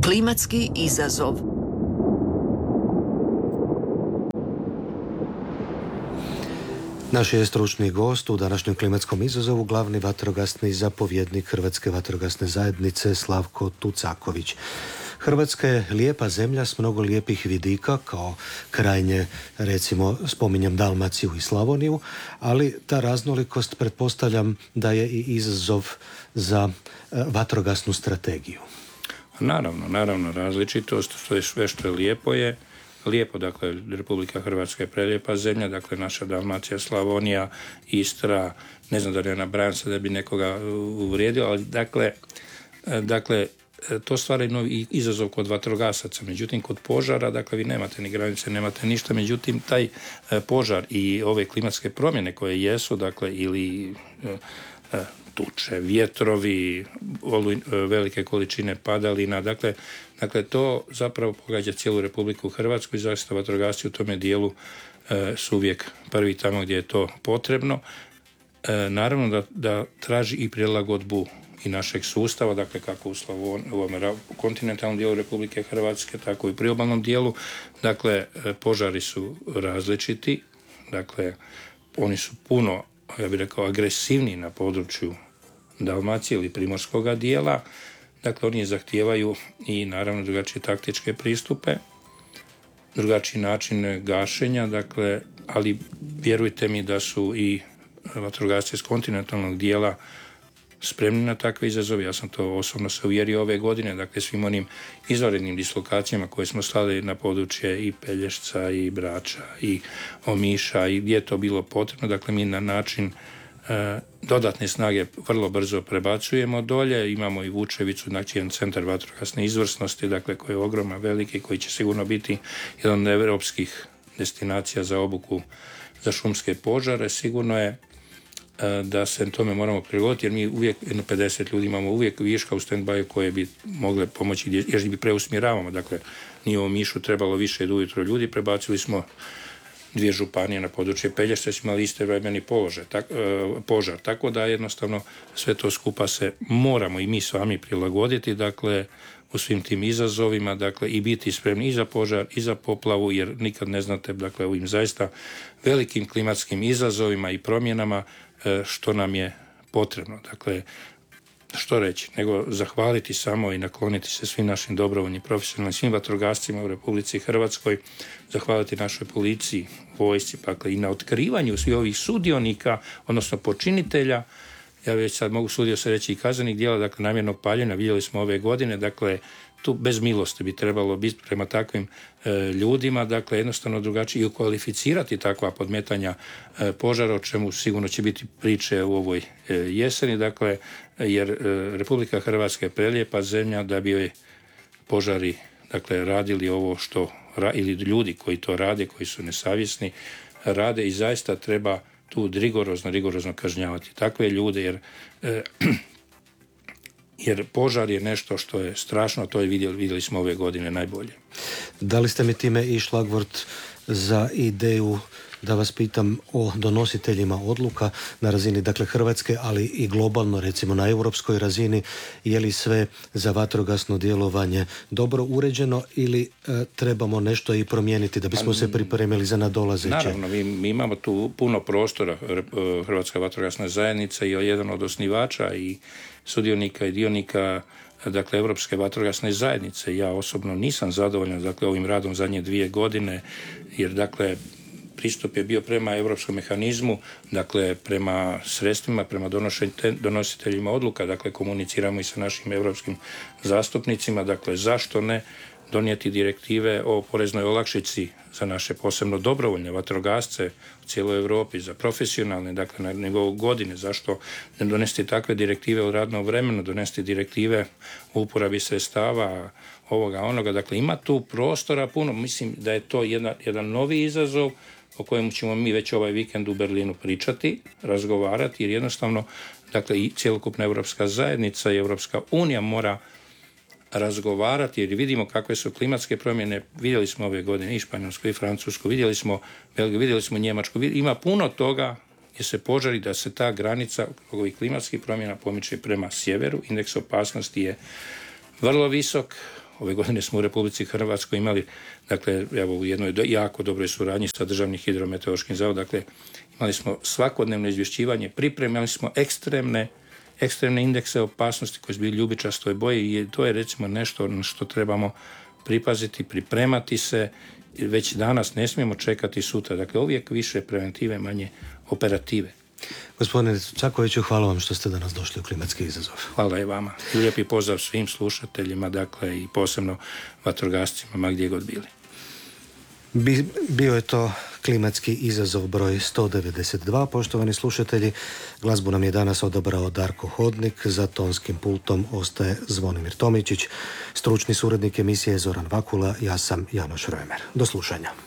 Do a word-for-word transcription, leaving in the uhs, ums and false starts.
Klimatski izazov. Naš je stručni gost u današnjem klimatskom izazovu glavni vatrogasni zapovjednik Hrvatske vatrogasne zajednice Slavko Tucaković. Hrvatska je lijepa zemlja s mnogo lijepih vidika, kao krajnje, recimo, spominjem Dalmaciju i Slavoniju, ali ta raznolikost pretpostavljam da je i izazov za e, vatrogasnu strategiju. Naravno, naravno, različitost, što je sve što je lijepo je lijepo, dakle, Republika Hrvatska je prelijepa zemlja, dakle, naša Dalmacija, Slavonija, Istra, ne znam da ne nabrajam se da bi nekoga uvrijedio, ali dakle, dakle, to stvara novi izazov kod vatrogasaca. Međutim, kod požara, dakle, vi nemate ni granice, nemate ništa, međutim, taj požar i ove klimatske promjene koje jesu, dakle, ili tuče, vjetrovi, velike količine padalina, dakle, dakle, to zapravo pogađa cijelu Republiku Hrvatsku i zaista vatrogasci u tome dijelu e, su uvijek prvi tamo gdje je to potrebno. E, naravno da, da traži i prilagodbu i našeg sustava, dakle kako u Slavon, u ovom kontinentalnom dijelu Republike Hrvatske, tako i u priobalnom dijelu. Dakle, požari su različiti, dakle, oni su puno, ja bih rekao, agresivniji na području Dalmacije ili primorskoga dijela. Dakle, oni zahtijevaju i naravno drugačije taktičke pristupe, drugačiji način gašenja, dakle, ali vjerujte mi da su i vatrogasci iz kontinentalnog dijela spremni na takve izazove. Ja sam to osobno se uvjerio ove godine, dakle, svim onim izvanrednim dislokacijama koje smo slali na područje i Pelješca i Brača i Omiša i gdje je to bilo potrebno. Dakle, mi na način e, dodatne snage vrlo brzo prebacujemo dolje. Imamo i Vučevicu, znači jedan centar vatrogasne izvrsnosti, dakle, koji je ogroman, veliki, koji će sigurno biti jedan od europskih destinacija za obuku za šumske požare. Sigurno je da se tome moramo prilagoditi, jer mi uvijek, jedno pedeset ljudi imamo uvijek viška u stand-by koje bi mogle pomoći, jer bi preusmjeravamo. Dakle, nije u Omišu trebalo više od ujutro ljudi, prebacili smo dvije županije na područje Pelješca, smo imali iste vremeni položaj, tak, e, požar, tako da jednostavno sve to skupa se moramo i mi sami prilagoditi, dakle, u svim tim izazovima, dakle, i biti spremni i za požar i za poplavu, jer nikad ne znate, dakle, ovim zaista velikim klimatskim izazovima i promjenama e, što nam je potrebno. Dakle, što reći, nego zahvaliti samo i nakloniti se svim našim dobrovoljnim profesionalnim, svim vatrogascima u Republici Hrvatskoj, zahvaliti našoj policiji, vojsci, dakle, i na otkrivanju svih ovih sudionika, odnosno počinitelja, ja već sad mogu sudio se reći i kaznenih djela, dakle, namjernog paljenja, vidjeli smo ove godine, dakle, tu bez milosti bi trebalo biti prema takvim e, ljudima, dakle, jednostavno drugačije i ukvalificirati takva podmetanja e, požara, o čemu sigurno će biti priče u ovoj e, jeseni, dakle, jer e, Republika Hrvatska je prelijepa zemlja da bi joj požari, dakle, radili ovo što, ra, ili ljudi koji to rade, koji su nesavjesni, rade i zaista treba tu rigorozno, rigorozno kažnjavati takve ljude, jer e, jer požar je nešto što je strašno, to je vidjeli, vidjeli smo ove godine najbolje. Da li ste mi time i šlagvort za ideju da vas pitam o donositeljima odluka na razini, dakle, Hrvatske, ali i globalno, recimo na europskoj razini, je li sve za vatrogasno djelovanje dobro uređeno ili e, trebamo nešto i promijeniti da bismo se pripremili za nadolazeće? Naravno, mi, mi imamo tu puno prostora. Hrvatska vatrogasna zajednica je jedan od osnivača i sudionika i dionika, dakle, Europske vatrogasne zajednice. Ja osobno nisam zadovoljan, dakle, ovim radom zadnje dvije godine, jer, dakle, pristup je bio prema europskom mehanizmu, dakle, prema sredstvima, prema donositeljima odluka, dakle, komuniciramo i sa našim europskim zastupnicima, dakle, zašto ne donijeti direktive o poreznoj olakšici za naše posebno dobrovoljne vatrogasce u cijeloj Europi, za profesionalne, dakle, na nivou godine, zašto ne donesti takve direktive u radnom vremenu, donesti direktive u uporabi sredstava, ovoga, onoga, dakle, ima tu prostora puno, mislim da je to jedan, jedan novi izazov o kojem ćemo mi već ovaj vikend u Berlinu pričati, razgovarati, jer jednostavno, dakle, i cjelokupna Europska zajednica i Europska unija mora razgovarati, jer vidimo kakve su klimatske promjene. Vidjeli smo ove godine i Španjolsku i Francusku, vidjeli smo Belgiju, vidjeli smo Njemačku, ima puno toga gdje se požari da se ta granica ovih klimatskih promjena pomiče prema sjeveru. Indeks opasnosti je vrlo visok, ove godine smo u Republici Hrvatskoj imali, dakle, evo u jednoj do, jako dobroj suradnji sa Državnim hidrometeorološkim zavodom, dakle, imali smo svakodnevno izvješćivanje, pripremali smo ekstremne, ekstremne indekse opasnosti koji su bili ljubičastoj boji i to je recimo nešto na što trebamo pripaziti, pripremati se, već danas ne smijemo čekati sutra. Dakle, uvijek više preventive, manje operative. Gospodine Tucakoviću, hvala vam što ste danas došli u Klimatski izazov. Hvala i vama. Lijepi pozdrav svim slušateljima, dakle i posebno vatrogascima, ma gdje god bili. Bi, bio je to Klimatski izazov broj sto devedeset dva. Poštovani slušatelji, glazbu nam je danas odabrao Darko Hodnik, za tonskim pultom ostaje Zvonimir Tomičić, stručni suradnik emisije Zoran Vakula, ja sam Janoš Römer. Do slušanja.